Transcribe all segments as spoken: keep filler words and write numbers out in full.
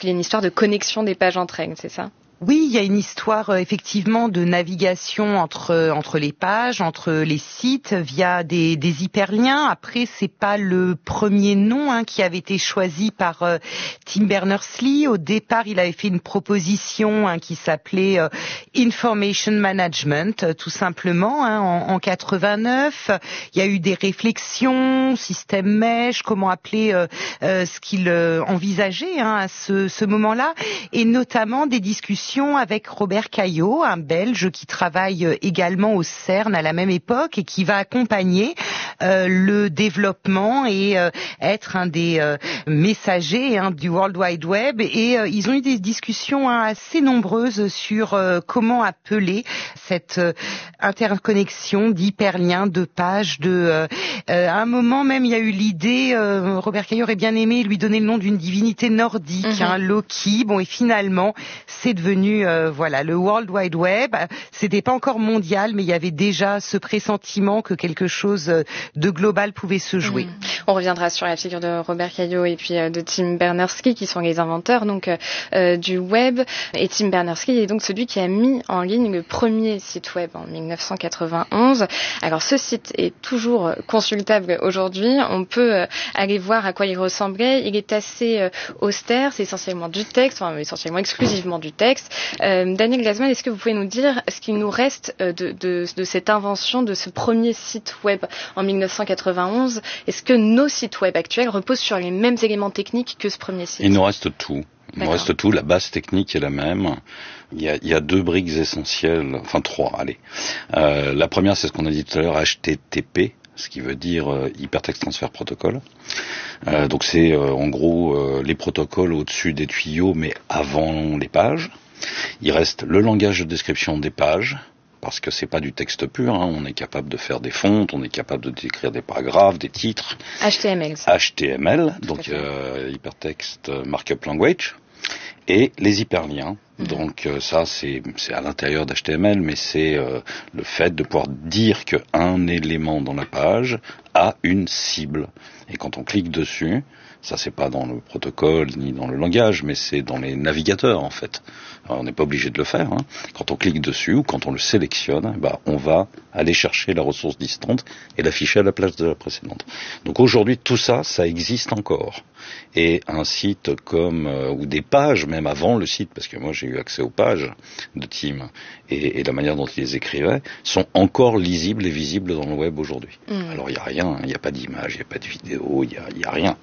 qu'il y a une histoire de connexion des pages entre elles, c'est ça ? Oui, il y a une histoire euh, effectivement de navigation entre euh, entre les pages, entre les sites via des, des hyperliens. Après, c'est pas le premier nom hein, qui avait été choisi par euh, Tim Berners-Lee. Au départ, il avait fait une proposition hein, qui s'appelait euh, Information Management, euh, tout simplement, hein, en, en quatre-vingt-neuf. Il y a eu des réflexions, système mesh, comment appeler euh, euh, ce qu'il euh, envisageait hein, à ce, ce moment-là, et notamment des discussions avec Robert Caillot, un Belge qui travaille également au CERN à la même époque et qui va accompagner euh, le développement et euh, être un des euh, messagers hein, du World Wide Web. Et euh, ils ont eu des discussions hein, assez nombreuses sur euh, comment appeler cette euh, interconnexion d'hyperliens, de pages. De, euh, euh, à un moment même, il y a eu l'idée, euh, Robert Caillot aurait bien aimé lui donner le nom d'une divinité nordique, mm-hmm. hein, Loki. Bon, et finalement, c'est devenu Euh, voilà le World Wide Web. C'était pas encore mondial, mais il y avait déjà ce pressentiment que quelque chose de global pouvait se jouer. Mmh. On reviendra sur la figure de Robert Caillot et puis euh, de Tim Berners-Lee, qui sont les inventeurs donc euh, du web. Et Tim Berners-Lee est donc celui qui a mis en ligne le premier site web en dix-neuf cent quatre-vingt-onze. Alors ce site est toujours consultable aujourd'hui. On peut euh, aller voir à quoi il ressemblait. Il est assez euh, austère. C'est essentiellement du texte, enfin essentiellement exclusivement du texte. Euh, Daniel Glasman, est-ce que vous pouvez nous dire ce qu'il nous reste de, de, de cette invention, de ce premier site web en dix-neuf cent quatre-vingt-onze ? Est-ce que nos sites web actuels reposent sur les mêmes éléments techniques que ce premier site ? Il nous reste tout. Il nous reste tout. La base technique est la même. Il y a, il y a deux briques essentielles, enfin trois, allez. Euh, la première, c'est ce qu'on a dit tout à l'heure, H T T P. Ce qui veut dire euh, Hypertext Transfer Protocol. Euh, donc c'est euh, en gros euh, les protocoles au-dessus des tuyaux, mais avant les pages. Il reste le langage de description des pages, parce que c'est pas du texte pur, hein. On est capable de faire des fontes, on est capable de décrire des paragraphes, des titres. H T M L. H T M L, donc euh, Hypertext Markup Language. Et les hyperliens. Mmh. Donc euh, ça, c'est, c'est à l'intérieur d'H T M L, mais c'est euh, le fait de pouvoir dire qu'un élément dans la page a une cible. Et quand on clique dessus, ça c'est pas dans le protocole ni dans le langage, mais c'est dans les navigateurs en fait. Alors, on n'est pas obligé de le faire. Hein. Quand on clique dessus ou quand on le sélectionne, bah, on va aller chercher la ressource distante et l'afficher à la place de la précédente. Donc aujourd'hui, tout ça, ça existe encore. Et un site comme, euh, ou des pages même avant le site, parce que moi j'ai eu accès aux pages de Tim et, et la manière dont il les écrivait, sont encore lisibles et visibles dans le web aujourd'hui. Mmh. Alors il n'y a rien, il n'y a pas d'image, il n'y a pas de vidéo, il n'y a, il y a rien.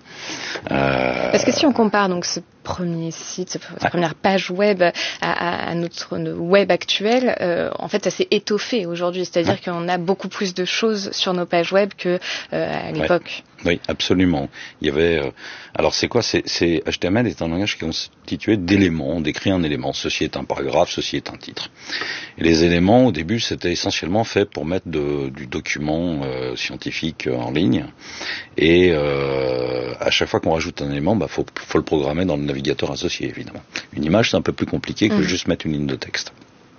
Euh... Parce que si on compare donc ce premier site, cette ouais. première page web à, à, à notre web actuel, euh, en fait ça s'est étoffé aujourd'hui, c'est-à-dire ouais. qu'on a beaucoup plus de choses sur nos pages web que euh, à l'époque. Ouais. Oui, absolument. Il y avait. Euh, alors c'est quoi c'est, c'est H T M L est un langage qui est constitué d'éléments. On décrit un élément. Ceci est un paragraphe, ceci est un titre. Et les éléments, au début, c'était essentiellement fait pour mettre de, du document euh, scientifique en ligne. Et euh, à chaque fois qu'on rajoute un élément, bah faut, faut le programmer dans le navigateur associé, évidemment. Une image, c'est un peu plus compliqué que mmh. juste mettre une ligne de texte.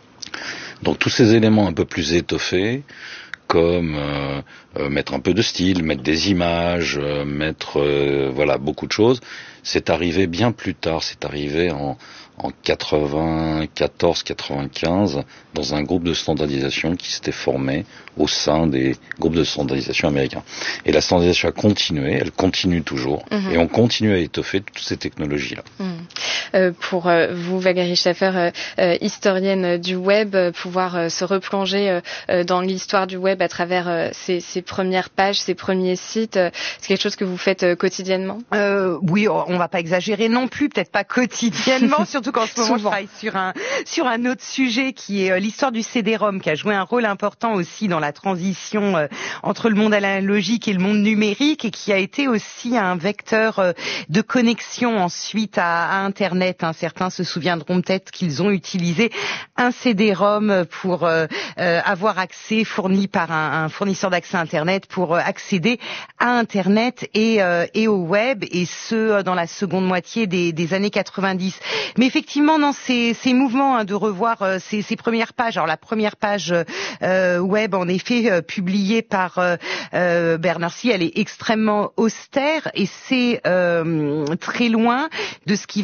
Donc tous ces éléments un peu plus étoffés, comme euh, euh, mettre un peu de style, mettre des images, euh, mettre euh, voilà beaucoup de choses. C'est arrivé bien plus tard, c'est arrivé en, en quatre-vingt-quatorze quatre-vingt-quinze dans un groupe de standardisation qui s'était formé au sein des groupes de standardisation américains. Et la standardisation a continué, elle continue toujours, mmh. et on continue à étoffer toutes ces technologies-là. Mmh. Euh, pour euh, vous, Valérie Schaeffer, euh, historienne du web, euh, pouvoir euh, se replonger euh, dans l'histoire du web à travers euh, ces, ces premières pages, ces premiers sites, euh, c'est quelque chose que vous faites euh, quotidiennement ? euh, Oui, on va pas exagérer non plus, peut-être pas quotidiennement, surtout qu'en ce moment je travaille sur un sur un autre sujet qui est euh, l'histoire du C D-ROM, qui a joué un rôle important aussi dans la transition euh, entre le monde analogique et le monde numérique, et qui a été aussi un vecteur euh, de connexion ensuite à, à Internet. Hein. Certains se souviendront peut-être qu'ils ont utilisé un C D-ROM pour euh, euh, avoir accès, fourni par un, un fournisseur d'accès Internet, pour euh, accéder à Internet et, euh, et au web, et ce euh, dans la seconde moitié des, des années quatre-vingt-dix. Mais effectivement, dans ces, ces mouvements hein, de revoir euh, ces, ces premières pages, alors la première page euh, web, en effet, euh, publiée par euh, euh, Berners-Lee, elle est extrêmement austère, et c'est euh, très loin de ce qui va se développer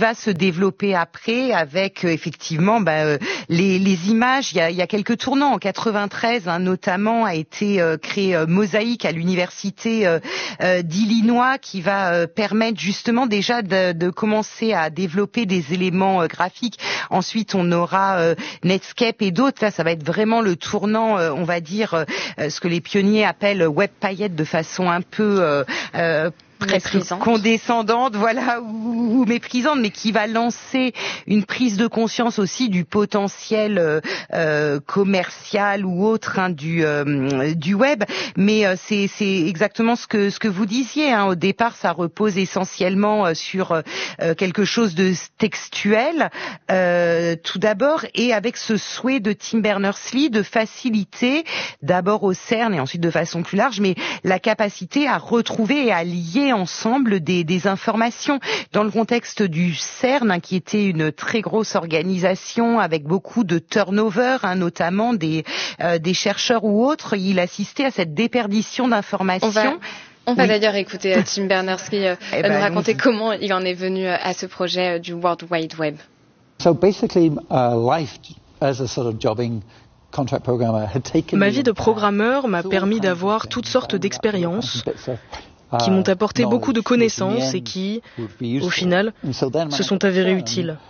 développé après avec euh, effectivement bah, euh, les, les images. Il y a, il y a quelques tournants. En quatre-vingt-treize, hein, notamment, a été euh, créé euh, Mosaic à l'université euh, euh, d'Illinois, qui va euh, permettre justement déjà de, de commencer à développer des éléments euh, graphiques. Ensuite, on aura euh, Netscape et d'autres. Là, ça va être vraiment le tournant, euh, on va dire, euh, ce que les pionniers appellent web paillette de façon un peu euh, euh, presque condescendante, voilà, ou, ou méprisante, mais qui va lancer une prise de conscience aussi du potentiel euh, euh, commercial ou autre hein, du euh, du web. Mais euh, c'est c'est exactement ce que ce que vous disiez. Hein. Au départ, ça repose essentiellement euh, sur euh, quelque chose de textuel, euh, tout d'abord, et avec ce souhait de Tim Berners-Lee de faciliter, d'abord au CERN et ensuite de façon plus large, mais la capacité à retrouver et à lier ensemble des, des informations dans le contexte du CERN hein, qui était une très grosse organisation avec beaucoup de turnover hein, notamment des, euh, des chercheurs ou autres. Il assistait à cette déperdition d'informations. On va, on va oui. d'ailleurs écouter euh, Tim Berners-Lee euh, eh ben, nous raconter donc... comment il en est venu euh, à ce projet euh, du World Wide Web. So basically, uh, life as a sort of jobbing Ma vie de programmeur m'a permis d'avoir toutes sortes d'expériences qui m'ont apporté beaucoup de connaissances et qui, au final, se sont avérées utiles.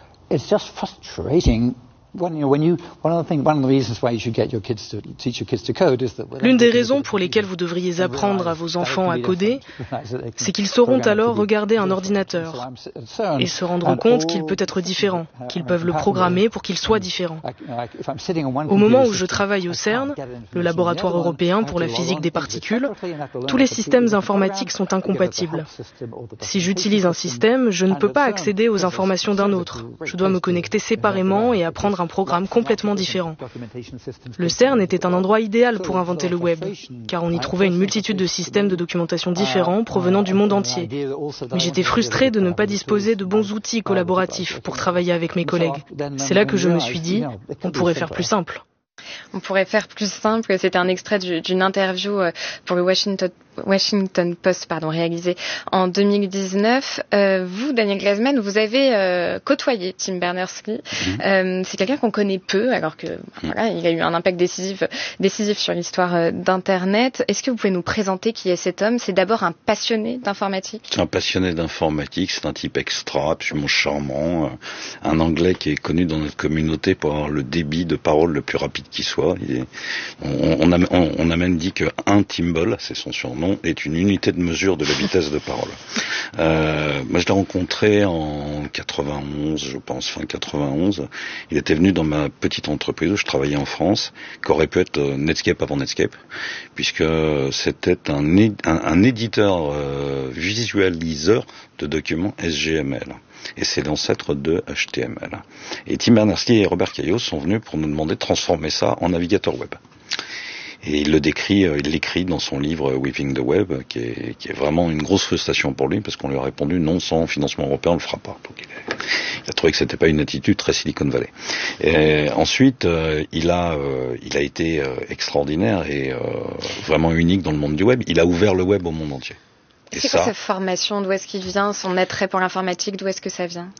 L'une des raisons pour lesquelles vous devriez apprendre à vos enfants à coder, c'est qu'ils sauront alors regarder un ordinateur et se rendre compte qu'il peut être différent, qu'ils peuvent le programmer pour qu'il soit différent. Au moment où je travaille au CERN, le laboratoire européen pour la physique des particules, tous les systèmes informatiques sont incompatibles. Si j'utilise un système, je ne peux pas accéder aux informations d'un autre. Je dois me connecter séparément et apprendre un programme complètement différent. Le CERN était un endroit idéal pour inventer le web, car on y trouvait une multitude de systèmes de documentation différents provenant du monde entier. Mais j'étais frustré de ne pas disposer de bons outils collaboratifs pour travailler avec mes collègues. C'est là que je me suis dit, on pourrait faire plus simple. On pourrait faire plus simple. C'était un extrait d'une interview pour le Washington, Washington Post, pardon, réalisée en deux mille dix-neuf. Euh, vous, Daniel Glazman, vous avez euh, côtoyé Tim Berners-Lee. Mmh. Euh, c'est quelqu'un qu'on connaît peu, alors que mmh. voilà, il a eu un impact décisif, décisif sur l'histoire euh, d'Internet. Est-ce que vous pouvez nous présenter qui est cet homme? C'est d'abord un passionné d'informatique. C'est un passionné d'informatique. C'est un type extra, absolument charmant, euh, un Anglais qui est connu dans notre communauté pour avoir le débit de parole le plus rapide qui soit. Il est, on, on, a, on, on a même dit que un Timbal, c'est son surnom, est une unité de mesure de la vitesse de parole. Euh, moi, je l'ai rencontré en quatre-vingt-onze, je pense, fin quatre-vingt-onze. Il était venu dans ma petite entreprise où je travaillais en France, qui aurait pu être Netscape avant Netscape, puisque c'était un, un, un éditeur euh, visualiseur de documents S G M L. Et c'est l'ancêtre de H T M L. Et Tim Berners-Lee et Robert Cailliau sont venus pour nous demander de transformer ça en navigateur web. Et il le décrit, il l'écrit dans son livre Weaving the Web, qui est, qui est vraiment une grosse frustration pour lui, parce qu'on lui a répondu non, sans financement européen, on le fera pas. Donc il, est, il a trouvé que c'était pas une attitude très Silicon Valley. Et ensuite, euh, il a, euh, il a été euh, extraordinaire et euh, vraiment unique dans le monde du web. Il a ouvert le web au monde entier. Et c'est quoi sa formation? D'où est-ce qu'il vient? Son attrait pour l'informatique, d'où est-ce que ça vient?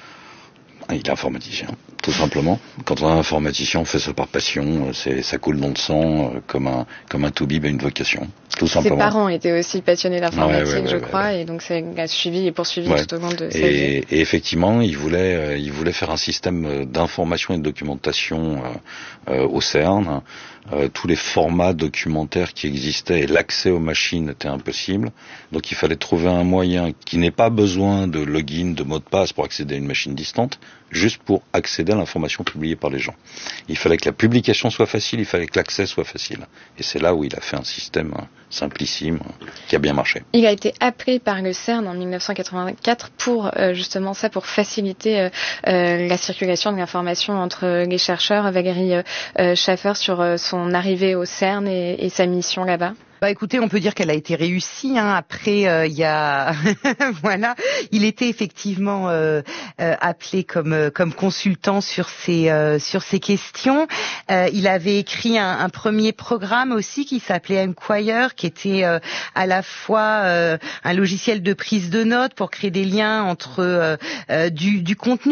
Il est informaticien, tout simplement. Quand on est informaticien, on fait ça par passion, c'est, ça coule dans le sang, comme un, comme un toubib a une vocation, tout simplement. Ses parents étaient aussi passionnés d'informatique, ouais, ouais, ouais, je ouais, crois, ouais. Et donc ça a suivi et poursuivi ouais. tout au long de sa et, vie. Et effectivement, il voulait, euh, il voulait faire un système d'information et de documentation euh, euh, au CERN. Euh, tous les formats documentaires qui existaient et l'accès aux machines était impossible. Donc il fallait trouver un moyen qui n'ait pas besoin de login, de mot de passe pour accéder à une machine distante, juste pour accéder à l'information publiée par les gens. Il fallait que la publication soit facile, il fallait que l'accès soit facile. Et c'est là où il a fait un système simplissime qui a bien marché. Il a été appelé par le CERN en mille neuf cent quatre-vingt-quatre pour euh, justement ça, pour faciliter euh, euh, la circulation de l'information entre les chercheurs. Valérie euh, Schaffer sur euh, son arrivée au CERN et, et sa mission là-bas. Bah écoutez, on peut dire qu'elle a été réussie. Hein. Après, il euh, y a, voilà, il était effectivement euh, euh, appelé comme euh, comme consultant sur ces euh, sur ces questions. Euh, il avait écrit un, un premier programme aussi qui s'appelait Enquire, qui était euh, à la fois euh, un logiciel de prise de notes pour créer des liens entre euh, euh, du, du contenu